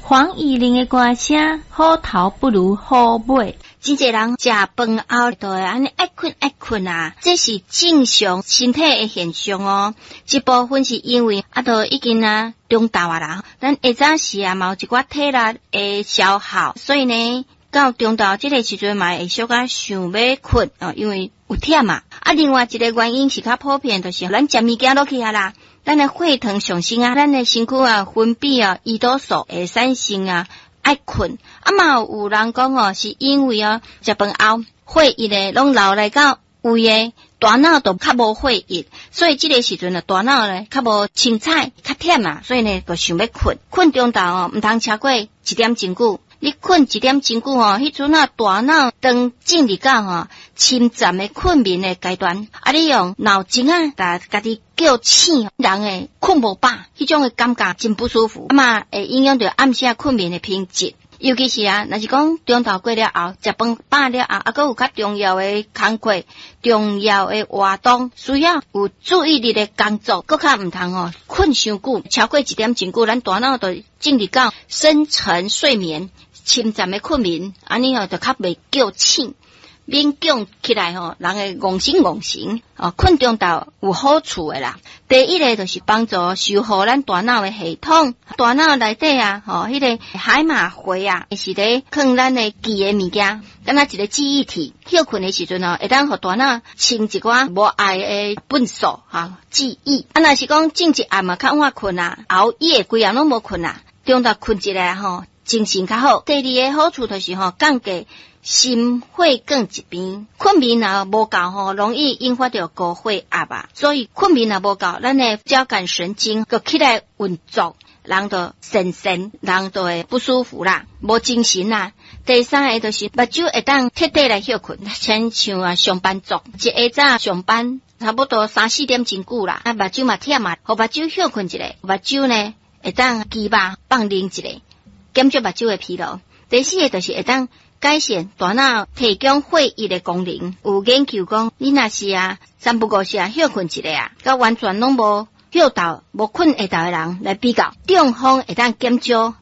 黄义玲的歌声，好头不如好尾。 真侪人食饭后都会安尼爱困啊，这是正常身体的现象哦。一部分是因为都已经中昼啊啦，咱下早时嘛有一寡体力的消耗，所以呢到中昼这个时阵嘛会小可想要困哦，因为有忝嘛。另外一个原因是较普遍，就是咱食物件落去啦，咱的血糖上升咱的身躯分泌胰岛素会产生爱困。嘛有人讲是因为食饭后血液拢流来到胃的大脑都较无血液，所以这个时阵大脑较无清彩，较忝嘛，所以呢就想要困。困中昼唔通超过1点真久。你困1点真久迄阵大脑当进入到深层的困眠的阶段，你用脑筋甲家己叫醒，人会困无饱，迄种的感觉真不舒服，会影响到暗时困眠的品质。尤其是若是讲中昼过了后，食饭饱了后，还有较重要的工作、重要的活动，需要有注意力的工作，搁较唔通困伤久，超过1点真久，咱大脑就进入到深层睡眠、深层的困眠，安尼就较袂叫醒。勉强起来人会戇神困中昼有好处的啦。第一个就是帮助修复咱大脑的系统，大脑内底迄个海马回是咧藏咱的记的物件，敢若一个记忆体。休困的时阵会当互大脑清一寡无爱的分数记忆。若是讲前一暗较晚困熬夜规夜拢无困中昼困一下精神较好。第二个好处就是降低心血管疾病。困眠无够容易引发到高血压所以困眠无够，咱的交感神经就起来运作，人就神，人就会不舒服啦，无精神啦。第三个就是目睭会当彻底来休困，亲像上班族，一下早上班差不多3-4点真久啦，目睭嘛忝互目睭休困一下，目睭呢会当鸡巴放灵一下，减少目睭的疲劳。第四个就是会当改善大脑提供血液的功能。有研究讲，你若是3不5时休困一下甲完全拢无休到无困下昼的人来比较，中风会当减少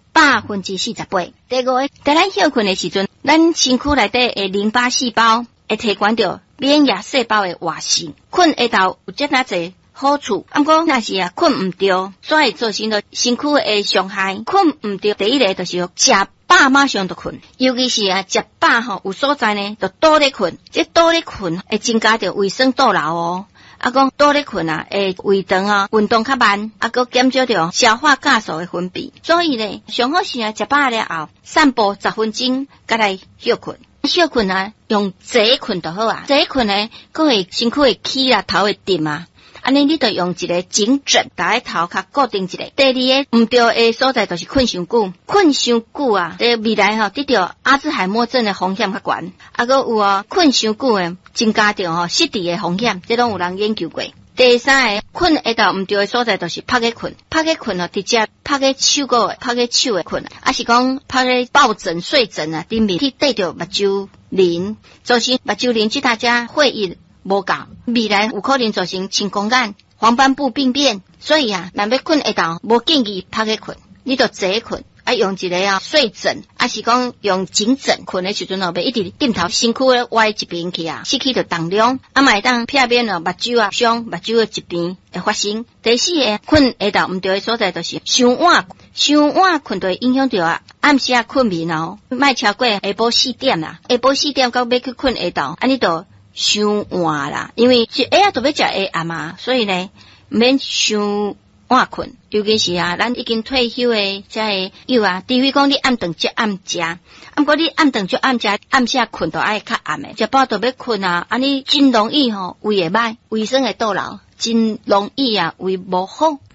48%。第五个，在咱休困的时阵，咱身躯内底的淋巴细胞会提悬到免疫细胞的活性。困下昼有遮尔济好处，不过若是困唔着，所会造成到身躯的伤害。困唔着，第一个就是食饱马上就困，尤其是食饱有所在呢就倒咧困，这倒咧困会增加着胃酸倒流讲倒咧困会胃肠运动较慢，搁减少着消化酵素的分泌。所以呢，上好是食饱了后散步10分钟，再来休困。休困用坐困就好坐困呢，佫会身躯会起头会沉安尼你就用一个颈枕，把头壳固定一下。第二个唔对的所在就是困伤久，困伤久在未来得到阿兹海默症的风险较悬，搁有困伤久的增加着失智的风险，这拢有人研究过。第三个困下昼唔对的所在就是拍个困直接拍个手个拍个手的困，是讲拍个抱枕睡枕顶面去对着目睭淋，造成目睭淋其他家血液无够，未来有可能造成青光眼、黄斑部病变。所以若要困下昼，无建议拍个困，你就坐困，用一个睡枕，是讲用颈枕困的时阵袂一直枕头身躯歪一边去失去着重量，嘛会当避免目睭伤目睭的疾病会发生。第四个困下昼唔对的所在就是伤晚困就会影响到暗时困眠莫超过下晡4点下晡4点到要去困下昼，安尼就伤晚啦，因为是下都要食下暗所以呢免伤晚困。尤其是咱已经退休的这个有除非讲你暗顿接暗食，不过你暗顿接暗食，暗时困就爱较暗的，食饱就要困安尼真容易胃会歹，胃酸会倒流，真容易胃无好。